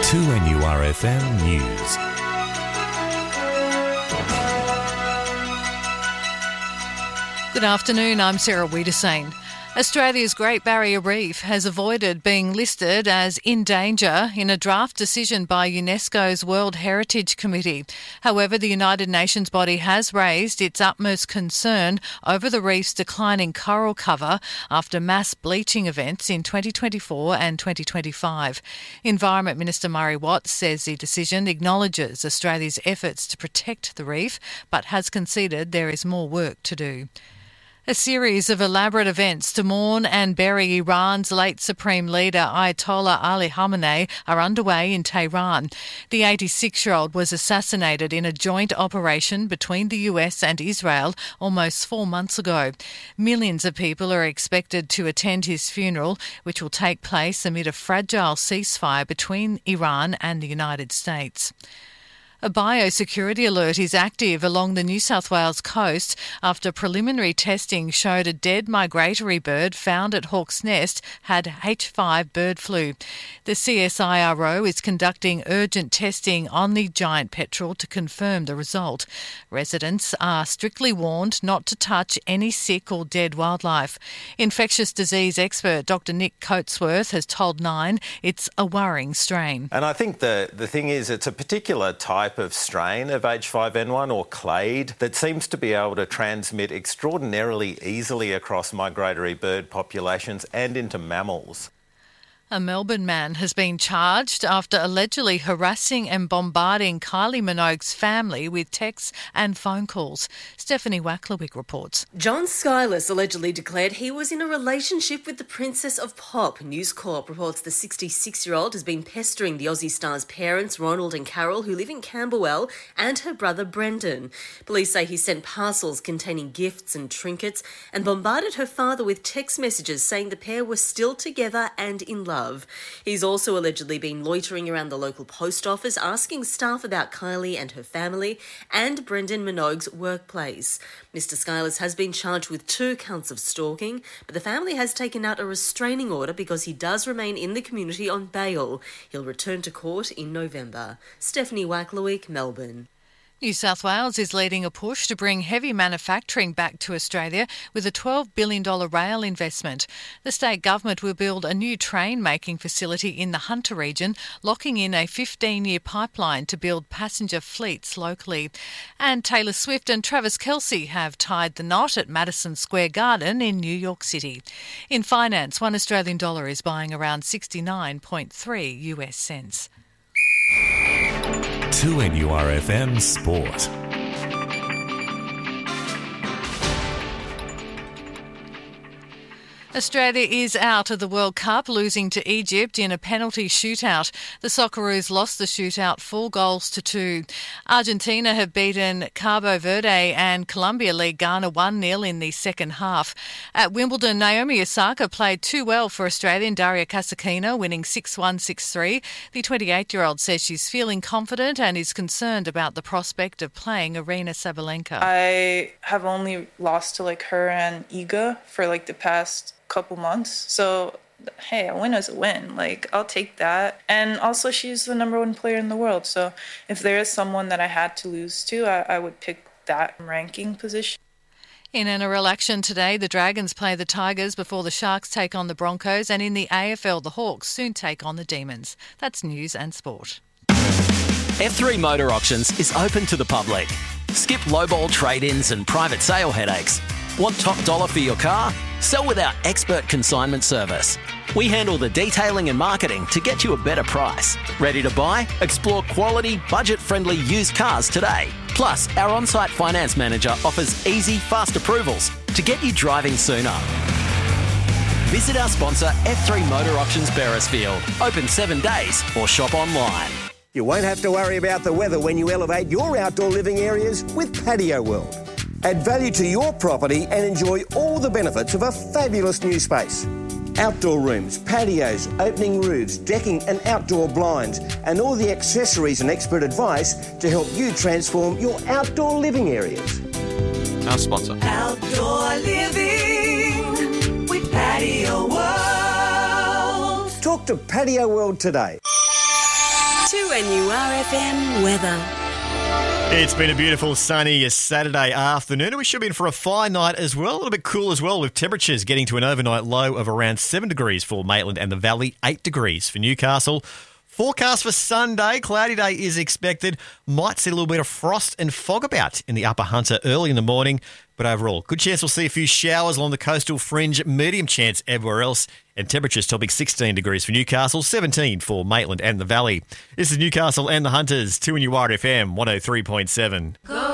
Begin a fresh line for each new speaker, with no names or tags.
2NURFM News.
Good afternoon, I'm Sarah Wiedersane. Australia's Great Barrier Reef has avoided being listed as in danger in a draft decision by UNESCO's World Heritage Committee. However, the United Nations body has raised its utmost concern over the reef's declining coral cover after mass bleaching events in 2024 and 2025. Environment Minister Murray Watt says the decision acknowledges Australia's efforts to protect the reef, but has conceded there is more work to do. A series of elaborate events to mourn and bury Iran's late Supreme Leader Ayatollah Ali Khamenei are underway in Tehran. The 86-year-old was assassinated in a joint operation between the US and Israel almost 4 months ago. Millions of people are expected to attend his funeral, which will take place amid a fragile ceasefire between Iran and the United States. A biosecurity alert is active along the New South Wales coast after preliminary testing showed a dead migratory bird found at Hawk's Nest had H5 bird flu. The CSIRO is conducting urgent testing on the giant petrel to confirm the result. Residents are strictly warned not to touch any sick or dead wildlife. Infectious disease expert Dr Nick Coatsworth has told Nine it's a worrying strain.
And I think the thing is it's a particular type of strain of H5N1 or clade that seems to be able to transmit extraordinarily easily across migratory bird populations and into mammals.
A Melbourne man has been charged after allegedly harassing and bombarding Kylie Minogue's family with texts and phone calls. Stephanie Wacklewick reports.
John Skylas allegedly declared he was in a relationship with the Princess of Pop. News Corp reports the 66-year-old has been pestering the Aussie star's parents, Ronald and Carol, who live in Camberwell, and her brother Brendan. Police say he sent parcels containing gifts and trinkets and bombarded her father with text messages saying the pair were still together and in love. He's also allegedly been loitering around the local post office asking staff about Kylie and her family and Brendan Minogue's workplace. Mr Skylas has been charged with 2 counts of stalking, but the family has taken out a restraining order because he does remain in the community on bail. He'll return to court in November. Stephanie Wacklewick, Melbourne.
New South Wales is leading a push to bring heavy manufacturing back to Australia with a $12 billion rail investment. The state government will build a new train-making facility in the Hunter region, locking in a 15-year pipeline to build passenger fleets locally. And Taylor Swift and Travis Kelce have tied the knot at Madison Square Garden in New York City. In finance, $1 Australian is buying around 69.3 US cents.
2NURFM Sport.
Australia is out of the World Cup, losing to Egypt in a penalty shootout. The Socceroos lost the shootout 4-2. Argentina have beaten Cabo Verde and Colombia lead Ghana 1-0 in the second half. At Wimbledon, Naomi Osaka played too well for Australian Daria Kasatkina, winning 6-1, 6-3. The 28-year-old says she's feeling confident and is concerned about the prospect of playing Aryna Sabalenka.
I have only lost to her and Iga for the past couple months, so hey, a win is a win. I'll take that. And also, she's the number 1 player in the world, so if there is someone that I had to lose to, I would pick that ranking position.
In NRL action today, the Dragons play the Tigers before the Sharks take on the Broncos, and in the AFL, the Hawks soon take on the Demons. That's news and sport.
F3 Motor Auctions is open to the public. Skip lowball trade-ins and private sale headaches. Want top dollar for your car? Sell with our expert consignment service. We handle the detailing and marketing to get you a better price. Ready to buy? Explore quality, budget-friendly used cars today. Plus, our on-site finance manager offers easy, fast approvals to get you driving sooner. Visit our sponsor, F3 Motor Auctions Beresfield. Open 7 days or shop online.
You won't have to worry about the weather when you elevate your outdoor living areas with Patio World. Add value to your property and enjoy all the benefits of a fabulous new space. Outdoor rooms, patios, opening roofs, decking and outdoor blinds, and all the accessories and expert advice to help you transform your outdoor living areas.
Our sponsor.
Outdoor living with Patio World.
Talk to Patio World today.
2NURFM weather.
It's been a beautiful sunny Saturday afternoon, and we should be in for a fine night as well. A little bit cool as well, with temperatures getting to an overnight low of around 7 degrees for Maitland and the Valley, 8 degrees for Newcastle. Forecast for Sunday, cloudy day is expected. Might see a little bit of frost and fog about in the Upper Hunter early in the morning, but overall, good chance we'll see a few showers along the coastal fringe, medium chance everywhere else, and temperatures topping 16 degrees for Newcastle, 17 for Maitland and the Valley. This is Newcastle and the Hunters, 2NURFM 103.7.